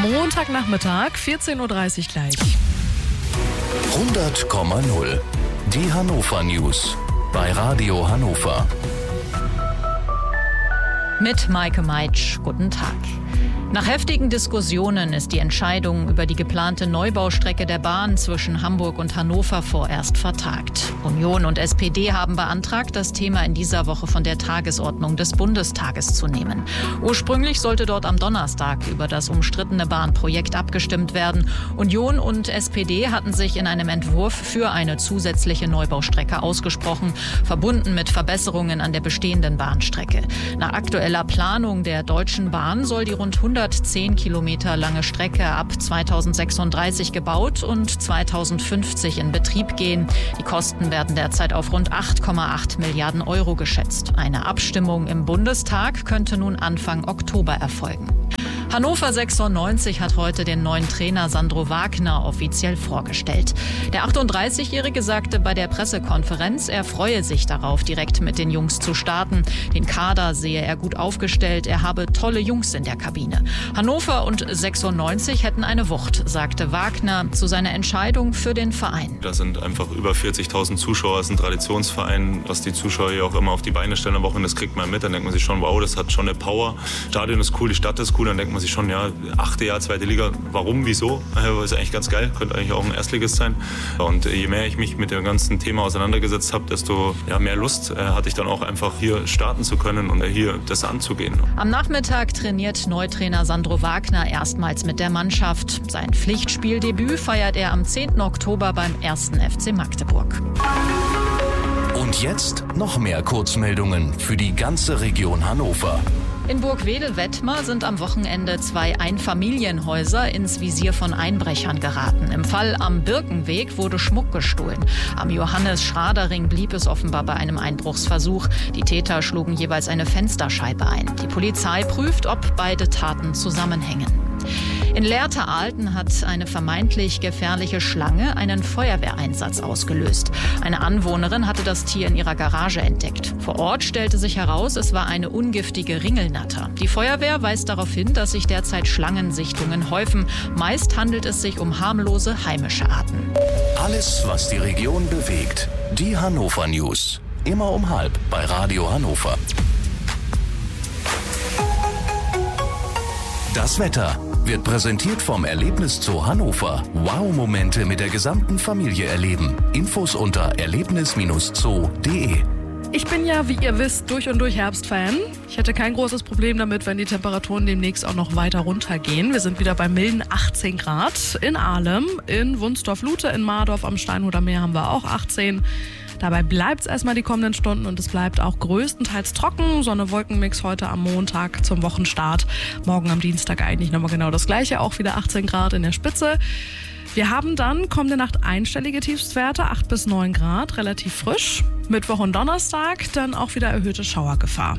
Montagnachmittag, 14.30 Uhr gleich. 100,0. Die Hannover News bei Radio Hannover. Mit Maike Meitsch, guten Tag. Nach heftigen Diskussionen ist die Entscheidung über die geplante Neubaustrecke der Bahn zwischen Hamburg und Hannover vorerst vertagt. Union und SPD haben beantragt, das Thema in dieser Woche von der Tagesordnung des Bundestages zu nehmen. Ursprünglich sollte dort am Donnerstag über das umstrittene Bahnprojekt abgestimmt werden. Union und SPD hatten sich in einem Entwurf für eine zusätzliche Neubaustrecke ausgesprochen, verbunden mit Verbesserungen an der bestehenden Bahnstrecke. Nach aktueller Planung der Deutschen Bahn soll die rund 110 Kilometer lange Strecke ab 2036 gebaut und 2050 in Betrieb gehen. Die Kosten werden derzeit auf rund 8,8 Milliarden Euro geschätzt. Eine Abstimmung im Bundestag könnte nun Anfang Oktober erfolgen. Hannover 96 hat heute den neuen Trainer Sandro Wagner offiziell vorgestellt. Der 38-Jährige sagte bei der Pressekonferenz, er freue sich darauf, direkt mit den Jungs zu starten. Den Kader sehe er gut aufgestellt, er habe tolle Jungs in der Kabine. Hannover und 96 hätten eine Wucht, sagte Wagner zu seiner Entscheidung für den Verein. Da sind einfach über 40.000 Zuschauer, es ist ein Traditionsverein, was die Zuschauer hier auch immer auf die Beine stellen am Wochenende, das kriegt man mit, dann denkt man sich schon, wow, das hat schon eine Power. Stadion ist cool, die Stadt ist cool, dann denkt man sich schon, ja, 8. Jahr, 2. Liga, warum, wieso? Ist eigentlich ganz geil, könnte eigentlich auch ein Erstligist sein. Und je mehr ich mich mit dem ganzen Thema auseinandergesetzt habe, desto mehr Lust hatte ich dann auch einfach hier starten zu können und hier das anzugehen. Am Nachmittag trainiert Neutrainer Sandro Wagner erstmals mit der Mannschaft. Sein Pflichtspieldebüt feiert er am 10. Oktober beim 1. FC Magdeburg. Und jetzt noch mehr Kurzmeldungen für die ganze Region Hannover. In Burgwedel-Wettmar sind am Wochenende 2 Einfamilienhäuser ins Visier von Einbrechern geraten. Im Fall am Birkenweg wurde Schmuck gestohlen. Am Johannes-Schrader-Ring blieb es offenbar bei einem Einbruchsversuch. Die Täter schlugen jeweils eine Fensterscheibe ein. Die Polizei prüft, ob beide Taten zusammenhängen. In Lehrte-Alten hat eine vermeintlich gefährliche Schlange einen Feuerwehreinsatz ausgelöst. Eine Anwohnerin hatte das Tier in ihrer Garage entdeckt. Vor Ort stellte sich heraus, es war eine ungiftige Ringelnatter. Die Feuerwehr weist darauf hin, dass sich derzeit Schlangensichtungen häufen. Meist handelt es sich um harmlose heimische Arten. Alles, was die Region bewegt. Die Hannover News. Immer um 12:30 bei Radio Hannover. Das Wetter wird präsentiert vom Erlebniszoo Hannover. Wow-Momente mit der gesamten Familie erleben. Infos unter erlebnis-zoo.de. Ich bin ja, wie ihr wisst, durch und durch Herbstfan. Ich hätte kein großes Problem damit, wenn die Temperaturen demnächst auch noch weiter runtergehen. Wir sind wieder bei milden 18 Grad in Ahlem, in Wunsdorf-Lute, in Mardorf am Steinhuder Meer haben wir auch 18. Dabei bleibt es erstmal die kommenden Stunden und es bleibt auch größtenteils trocken. Sonne-Wolkenmix heute am Montag zum Wochenstart. Morgen am Dienstag eigentlich nochmal genau das Gleiche, auch wieder 18 Grad in der Spitze. Wir haben dann kommende Nacht einstellige Tiefstwerte, 8 bis 9 Grad, relativ frisch. Mittwoch und Donnerstag dann auch wieder erhöhte Schauergefahr.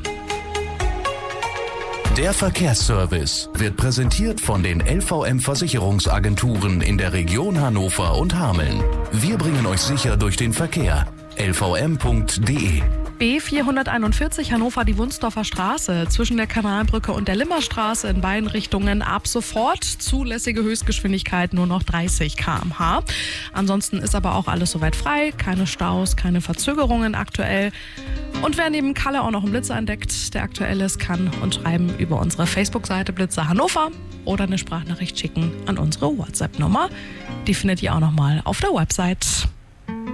Der Verkehrsservice wird präsentiert von den LVM-Versicherungsagenturen in der Region Hannover und Hameln. Wir bringen euch sicher durch den Verkehr. lvm.de. B441 Hannover, die Wunsdorfer Straße, zwischen der Kanalbrücke und der Limmerstraße in beiden Richtungen ab sofort zulässige Höchstgeschwindigkeit nur noch 30 km/h. Ansonsten ist aber auch alles soweit frei, keine Staus, keine Verzögerungen aktuell. Und wer neben Kalle auch noch einen Blitzer entdeckt, der aktuell ist, kann uns schreiben über unsere Facebook-Seite Blitzer Hannover oder eine Sprachnachricht schicken an unsere WhatsApp-Nummer. Die findet ihr auch nochmal auf der Website.